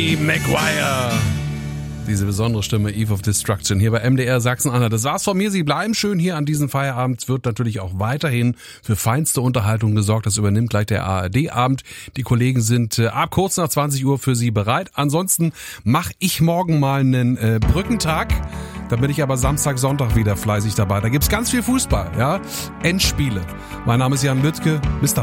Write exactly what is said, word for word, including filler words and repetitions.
Maguire. Diese besondere Stimme, Eve of Destruction, hier bei M D R Sachsen-Anhalt. Das war's von mir. Sie bleiben schön hier an diesem Feierabend. Es wird natürlich auch weiterhin für feinste Unterhaltung gesorgt. Das übernimmt gleich der A R D-Abend. Die Kollegen sind äh, ab kurz nach zwanzig Uhr für Sie bereit. Ansonsten mache ich morgen mal einen äh, Brückentag. Da bin ich aber Samstag, Sonntag wieder fleißig dabei. Da gibt's ganz viel Fußball, ja. Endspiele. Mein Name ist Jan Lüttke. Bis dann.